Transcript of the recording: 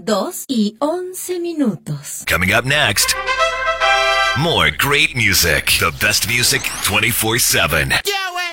2:11. Coming up next, more great music. The best music 24/7. Yeah!